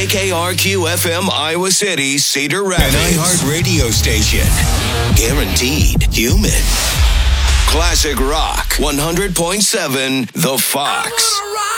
KKRQ FM Iowa City, Cedar Rapids. An iHeart radio station. Guaranteed human. Classic Rock 100.7 The Fox.